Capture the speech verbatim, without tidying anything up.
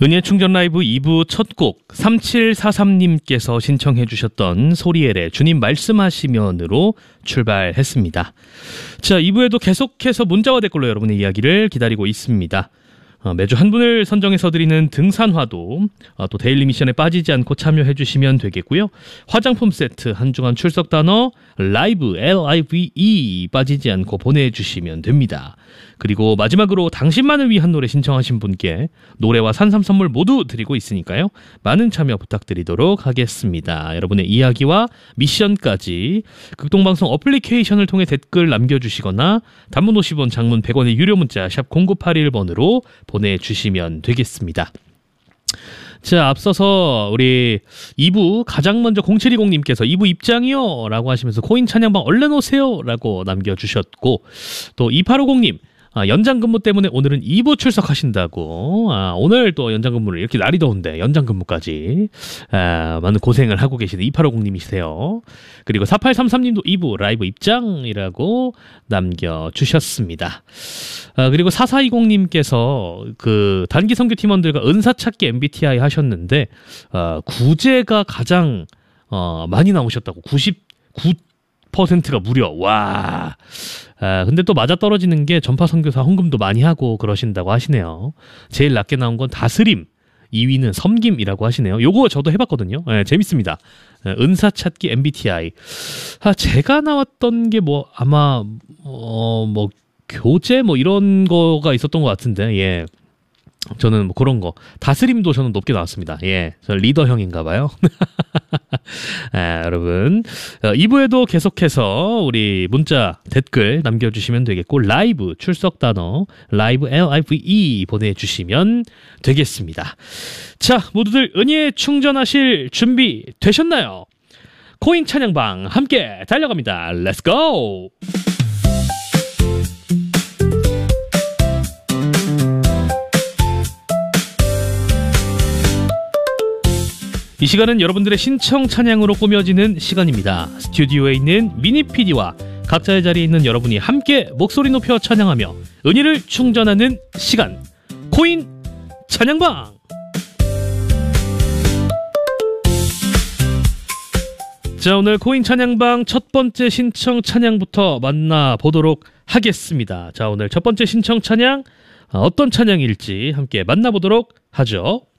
은혜 충전 라이브 이 부 첫 곡 삼칠사삼님께서 신청해 주셨던 소리엘의 주님 말씀하시면으로 출발했습니다. 자, 이 부에도 계속해서 문자와 댓글로 여러분의 이야기를 기다리고 있습니다. 어, 매주 한 분을 선정해서 드리는 등산화도 어, 또 데일리 미션에 빠지지 않고 참여해 주시면 되겠고요. 화장품 세트, 한 주간 출석 단어 라이브 엘아이브이 빠지지 않고 보내주시면 됩니다. 그리고 마지막으로 당신만을 위한 노래 신청하신 분께 노래와 산삼 선물 모두 드리고 있으니까요. 많은 참여 부탁드리도록 하겠습니다. 여러분의 이야기와 미션까지 극동방송 어플리케이션을 통해 댓글 남겨주시거나 단문 오십 원, 장문 백 원의 유료 문자 샵 공구팔일 번으로 보내주시면 되겠습니다. 자, 앞서서 우리 이 부 가장 먼저 공칠이공님께서 이 부 입장이요 라고 하시면서 코인 찬양방 얼른 오세요 라고 남겨주셨고, 또 이팔오공님 아, 연장근무 때문에 오늘은 이 부 출석하신다고. 아, 오늘 또 연장근무를, 이렇게 날이 더운데 연장근무까지 아, 많은 고생을 하고 계시는 이팔오공님이세요. 그리고 사팔삼삼님도 이 부 라이브 입장이라고 남겨주셨습니다. 아, 그리고 사사이공님께서 그 단기 선교 팀원들과 은사찾기 엠비티아이 하셨는데 어, 구제가 가장 어, 많이 나오셨다고. 구십구 퍼센트가 무려. 와. 아, 근데 또 맞아떨어지는 게 전파 선교사 헌금도 많이 하고 그러신다고 하시네요. 제일 낮게 나온 건 다스림, 이 위는 섬김이라고 하시네요. 요거 저도 해봤거든요. 네, 재밌습니다. 네, 은사찾기 엠비티아이. 아, 제가 나왔던 게 뭐 아마 어, 뭐 교재 뭐 이런 거가 있었던 것 같은데, 예. 저는 뭐 그런 거. 다스림도 저는 높게 나왔습니다. 예. 저 리더형인가 봐요. 아, 여러분. 이 부에도 계속해서 우리 문자, 댓글 남겨주시면 되겠고, 라이브 출석 단어, 라이브 엘아이브이 보내주시면 되겠습니다. 자, 모두들 은혜에 충전하실 준비 되셨나요? 코인 찬양방 함께 달려갑니다. Let's go! 이 시간은 여러분들의 신청 찬양으로 꾸며지는 시간입니다. 스튜디오에 있는 미니 피디와 각자의 자리에 있는 여러분이 함께 목소리 높여 찬양하며 은혜를 충전하는 시간, 코인 찬양방! 자, 오늘 코인 찬양방 첫 번째 신청 찬양부터 만나보도록 하겠습니다. 자, 오늘 첫 번째 신청 찬양 어떤 찬양일지 함께 만나보도록 하죠.